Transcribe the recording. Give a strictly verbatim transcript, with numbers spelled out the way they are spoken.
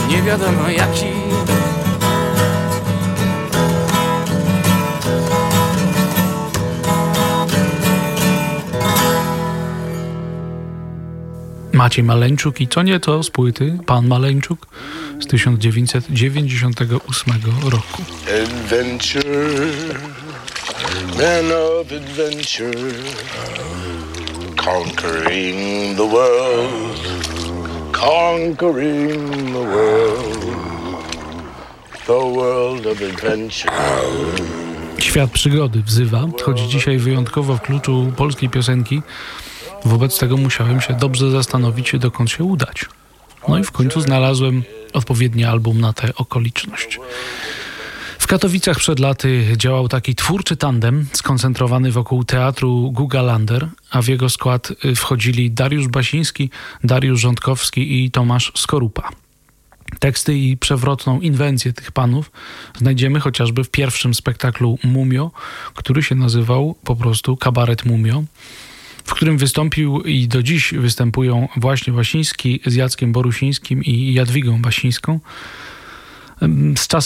nie wiadomo jaki. Maciej Maleńczuk i co nieco z płyty Pan Maleńczuk z tysiąc dziewięćset dziewięćdziesiątego ósmego roku. Adventure, man of adventure, conquering the world, conquering the world, the world of adventure. Świat przygody wzywa, choć dzisiaj wyjątkowo w kluczu polskiej piosenki. Wobec tego musiałem się dobrze zastanowić, dokąd się udać. No i w końcu znalazłem odpowiedni album na tę okoliczność. W Katowicach przed laty działał taki twórczy tandem skoncentrowany wokół teatru Gugalander, a w jego skład wchodzili Dariusz Basiński, Dariusz Rządkowski i Tomasz Skorupa. Teksty i przewrotną inwencję tych panów znajdziemy chociażby w pierwszym spektaklu Mumio, który się nazywał po prostu Kabaret Mumio, w którym wystąpił i do dziś występują właśnie Basiński z Jackiem Borusińskim i Jadwigą Basińską. Z czasem